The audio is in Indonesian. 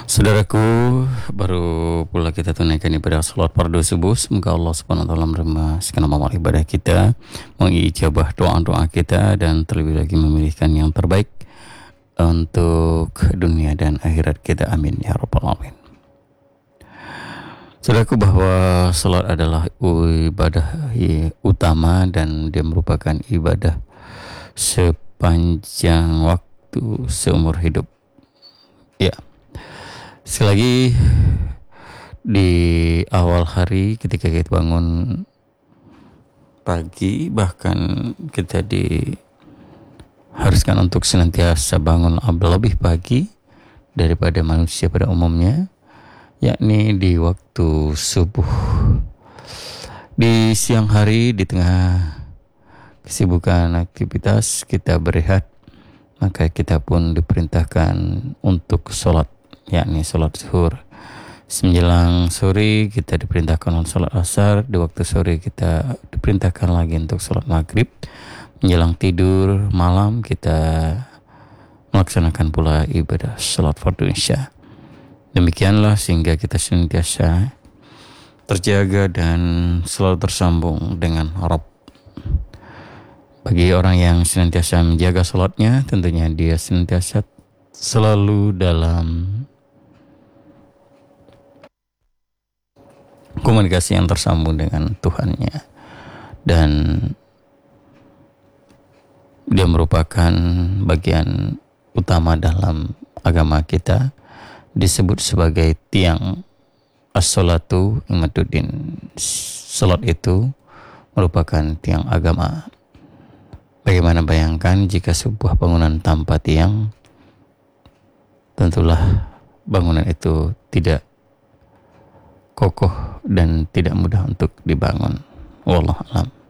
Saudaraku, baru pula kita tunaikan ibadah salat fardu subuh. Semoga Allah Subhanahu wa taala menerima segenap amal ibadah kita, mengijabah doa-doa kita, dan terlebih lagi memilihkan yang terbaik untuk dunia dan akhirat kita. Amin ya rabbal alamin. Saudaraku, bahwa salat adalah ibadah utama dan dia merupakan ibadah sepanjang waktu seumur hidup. Ya. Sekali lagi, di awal hari ketika kita bangun pagi, bahkan kita diharuskan untuk senantiasa bangun lebih pagi daripada manusia pada umumnya, yakni di waktu subuh. Di siang hari, di tengah kesibukan aktivitas, kita berehat, maka kita pun diperintahkan untuk sholat, yakni sholat zuhur. Menjelang sore kita diperintahkan untuk sholat asar. Di waktu sore kita diperintahkan lagi untuk sholat maghrib. Menjelang tidur malam kita melaksanakan pula ibadah sholat fardu isya. Demikianlah sehingga kita senantiasa terjaga dan selalu tersambung dengan Rabb. Bagi orang yang senantiasa menjaga sholatnya, tentunya dia senantiasa selalu dalam komunikasi yang tersambung dengan Tuhannya, dan dia merupakan bagian utama dalam agama kita, disebut sebagai tiang as-salatu imaduddin. Salat itu merupakan tiang agama. Bagaimana bayangkan jika sebuah bangunan tanpa tiang, tentulah bangunan itu tidak kokoh dan tidak mudah untuk dibangun. Wallahu a'lam.